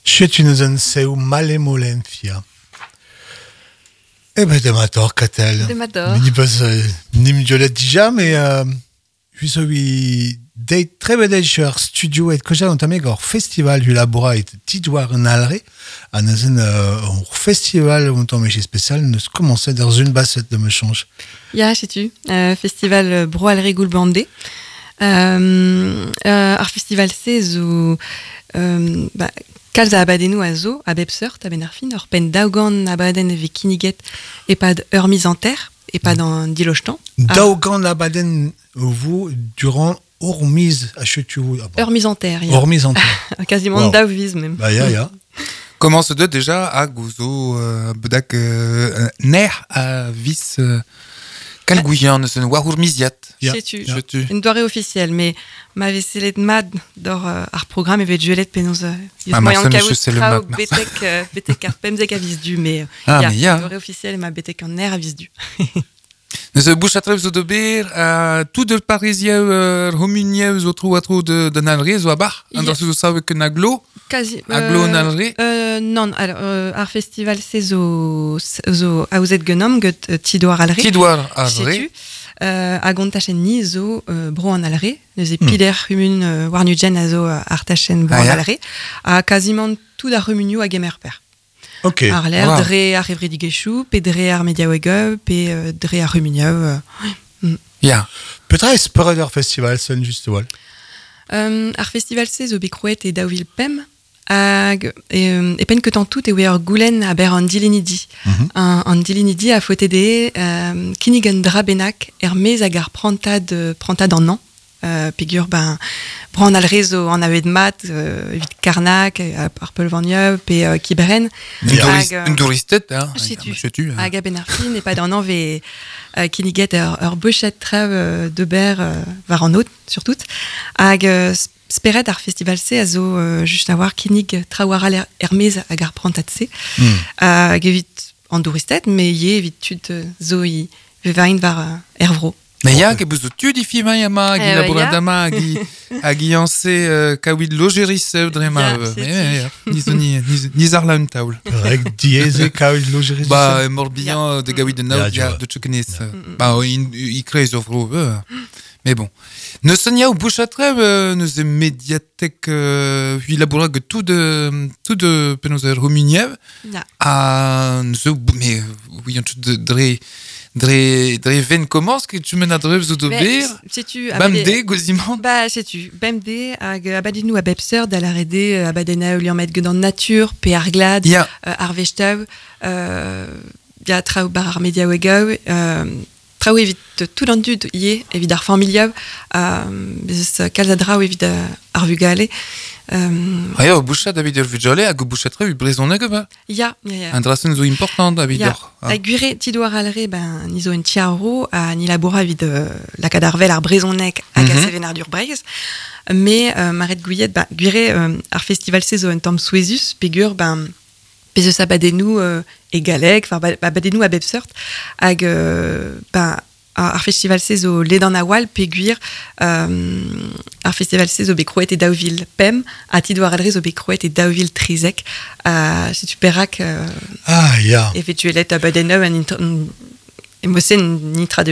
Știți seu malemolenția. De mator, Catel. De mator. Nim Jolette déjà, mais je suis des très belles studio et que j'ai entamé un festival du labora et Tidouar Nalre, un festival où on spécial nous commençait dans une bassette de me change. Ja, sais-tu, festival Broalre Goulbandé. Ar festival c'est où kalz a abadenou a zo, a bepseurt, a ben ar fin, ur pen daougan abaden eve kiniget e pad ur mise en terre, e pad an dilojtan. Daougan abaden vous durant ur mise a chetu. Ur mise en terre, ya. Ur mise en terre. Quasiment Wow. daouviz même. Bah ya. Comment se doit déjà à Gouzo, bedak ner à vis Kalgouyan, ne se ne war miziat. Ja. Sais-tu, Ja. une doirée officielle, mais ma vaisselet mad dans ar programme evet juelet penaos Ah, moyen Marcel, kaout je sais le trao map, betek ar pemzek a vis du, mais mais ya. doirée officielle ma betek an air a vis du. Ne se bouche à travers zo dober, tout de Parisien, Romunia, zo trou a trou de Nalre, zo a bar, Ya. an da zo sawe que naglo, Quasi. aglo Nalre. Non, alors ar festival c'est zo aouzet genom get tidoar alre. Tidouar a vre. Sais-tu, a gont tachen ni zo bro an alre, neuze pider humun warnu gen a zo ar tachen bro Ah, an ya. alre, a quasiment tout da remunio a gemerper. Ok. Ar l'air Wow. dre ar evredigechou, pe dre ar mediawege, pe dre ar rumunio. Ya. Peut-être Sporeder Festival, c'est juste voilà. Ar festival se zo bekrouet e daouvil pem, hag e pen ket an tout e oe ur goulenn a ber an dilinidi. An dilinidi a fotede kinig an dra benak mez hag ar prantad an an. Pegur bran al rezo an avet mat, evit karnak, ar pelvaniev, pe kiberen. Un touristet, hein. Sais-tu, hag a ben ar fin, e pad an an ve kiniget ur beuchet trev de ber var an out, surtout. Hag speret ar festival se a zo just a war kinig traouaral mez hag ar prantad se. Hag evit an douristet, me ye evit tud zo i vevain var ervro. Mais ya, que bouzo tu di fi mai ama, gi Eh, laboradama, agi anse kawid logeris drema. Ya, Mais ni zarla un taoul. Reg dieze kaout logeris. Bah, morbihan de gawid de naout, Ya, ya, tu de tchoukenes. Bah, i kreis ofro. Mais bon. Ne sonia ou bouche à trève, nous est médiathèque, puis laborag tout de penoser Romuniev. Ya. Mais oui, un tout de dre ven commence que tu mènes à dreve zo dober. Sais-tu, Bamde, gozimant. Bah, sais-tu, BMD hag abadinu a bepseur da la rede abadena uliamet gant nature, pe ar glad, Ya. ar vechtav, ya trao bar ar mediawegao, trao evit tout an dud ie, evit ar familiav, bezes kalz a drao evit ar vugale. Aya, boucha David Vujole, hag o boucha treve brezoneg ba. Ya. Un drasen zo important David Ya, or. a gure tidoar alre, nizo en tiaro, a ni labora vid la kadarvel ar brezonek hag a sevenar dur breiz. Mais Maret Gouillet, gure ar festival se zo en tamm souezus, pegur, pezeux a badenou e galek, badenou a bepseurt, hag ar festival se zo ledan a wal, pegur ar festival se zo bekroet e daouvil pem, a tidoar alre zo bekroet e daouvil trizek, se tu perak Ah, ya. eventuellet a badeneu en mosen nitra de